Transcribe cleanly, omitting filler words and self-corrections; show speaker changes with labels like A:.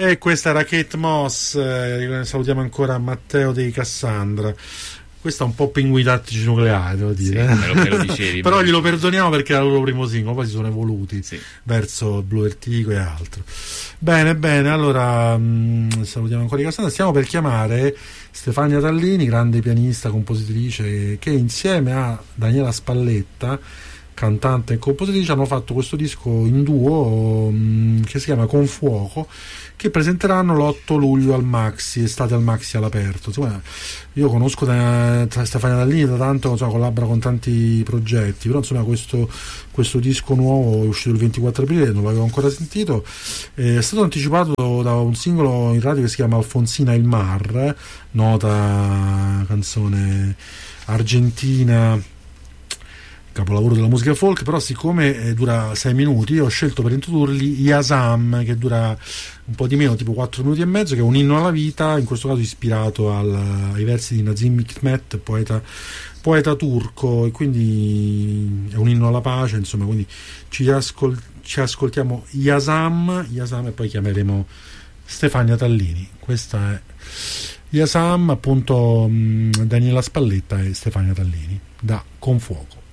A: E questa era Kate Moss, salutiamo ancora Matteo dei Cassandra. Questo è un po' Pinguini Tattici Nucleari, devo dire.
B: Sì, me lo dicevi.
A: Però glielo perdoniamo perché era il loro primo singolo, poi si sono evoluti
B: sì,
A: verso Blue Vertigo e altro. Bene, allora salutiamo ancora i Cassandra. Stiamo per chiamare Stefania Tallini, grande pianista, compositrice, che insieme a Daniela Spalletta, cantante e compositrice, hanno fatto questo disco in duo che si chiama Con Fuoco, che presenteranno l'8 luglio al Maxi, estate al Maxi all'aperto. Insomma, io conosco Stefania Tallini da tanto, insomma, collabora con tanti progetti, però insomma questo disco nuovo è uscito il 24 aprile, non l'avevo ancora sentito, è stato anticipato da un singolo in radio che si chiama Alfonsina il Mar, nota canzone argentina, capolavoro della musica folk. Però siccome dura 6 minuti, io ho scelto per introdurli Yasam, che dura un po' di meno, tipo 4 minuti e mezzo, che è un inno alla vita, in questo caso ispirato ai versi di Nazim Hikmet, poeta turco, e quindi è un inno alla pace, insomma. Quindi ci ascoltiamo Yasam e poi chiameremo Stefania Tallini. Questa è Yasam, appunto, Daniela Spalletta e Stefania Tallini da Con Fuoco.